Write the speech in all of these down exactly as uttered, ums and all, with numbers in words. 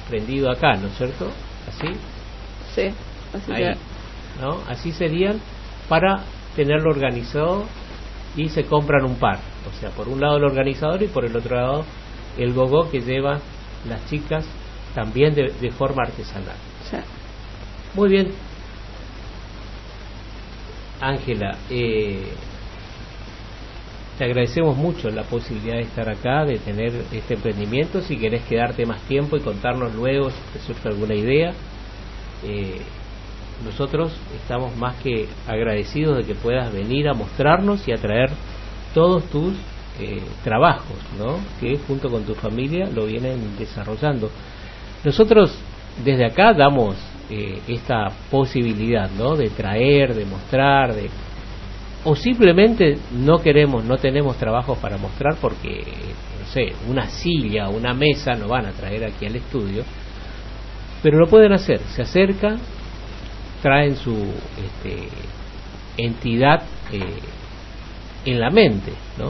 prendido acá, ¿no es cierto? ¿Así? Sí, así Ahí, ¿no? Así serían para tenerlo organizado y se compran un par. O sea, por un lado el organizador y por el otro lado el gogó que llevan las chicas también de, de forma artesanal. Sí. Muy bien. Ángela, eh, te agradecemos mucho la posibilidad de estar acá, de tener este emprendimiento. Si querés quedarte más tiempo y contarnos luego si te surge alguna idea, eh, nosotros estamos más que agradecidos de que puedas venir a mostrarnos y a traer todos tus eh, trabajos, ¿no? Que junto con tu familia lo vienen desarrollando. Nosotros desde acá damos eh, esta posibilidad, ¿no? De traer, de mostrar, de o simplemente no queremos, no tenemos trabajos para mostrar porque, no sé, una silla o una mesa no van a traer aquí al estudio, pero lo pueden hacer, se acercan, traen su este, entidad eh, en la mente, ¿no?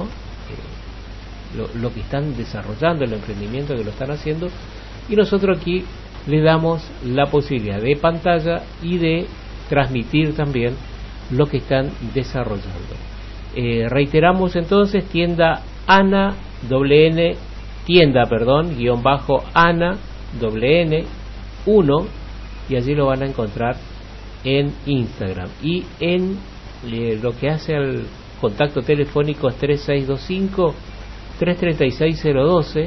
Eh, lo, lo que están desarrollando, el emprendimiento que lo están haciendo, y nosotros aquí le damos la posibilidad de pantalla y de transmitir también lo que están desarrollando. Eh, reiteramos entonces, tienda Ana doble N, tienda, perdón, guión bajo Ana doble N uno, y allí lo van a encontrar en Instagram. Y en eh, lo que hace al contacto telefónico es tres seis dos cinco, tres tres seis cero uno dos.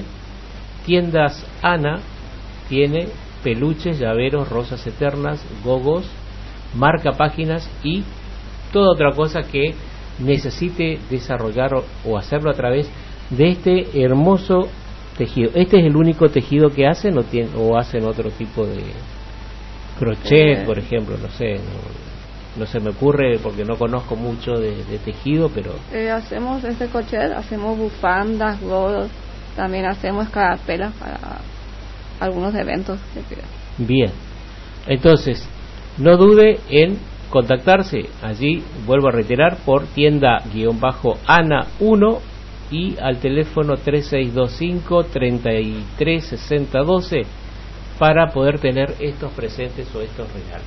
Tiendas Ana tiene peluches, llaveros, rosas eternas, gogos, marca páginas y toda otra cosa que necesite desarrollar o, o hacerlo a través de este hermoso tejido. ¿Este es el único tejido que hacen o, tiene, o hacen otro tipo de crochet, eh, por ejemplo? No sé, no, no se me ocurre porque no conozco mucho de, de tejido, pero... Eh, hacemos este crochet, hacemos bufandas, gorros, también hacemos carapelas para algunos eventos. Bien, entonces no dude en contactarse. Allí vuelvo a reiterar por tienda guión bajo Ana uno y al teléfono tres seis dos cinco, treinta y tres sesenta doce para poder tener estos presentes o estos regalos.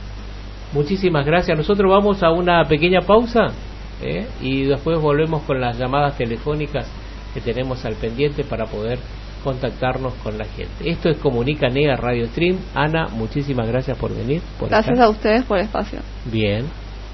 Muchísimas gracias. Nosotros vamos a una pequeña pausa ¿eh? y después volvemos con las llamadas telefónicas que tenemos al pendiente para poder contactarnos con la gente. Esto es Comunica Nea Radio Stream. Ana, muchísimas gracias por venir. Por gracias estar. a ustedes por el espacio. Bien.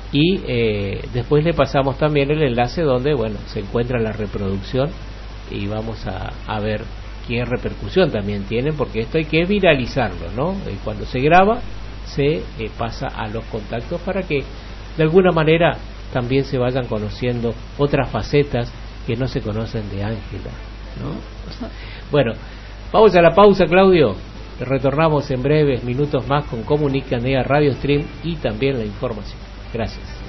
Y eh, después le pasamos también el enlace donde, bueno, se encuentra la reproducción y vamos a, a ver qué repercusión también tienen, porque esto hay que viralizarlo, ¿no? Y cuando se graba, se eh, pasa a los contactos para que de alguna manera también se vayan conociendo otras facetas que no se conocen de Ángela, ¿no? Bueno, vamos a la pausa, Claudio. Retornamos en breves minutos más con Comunica Nea Radio Stream y también la información. Gracias.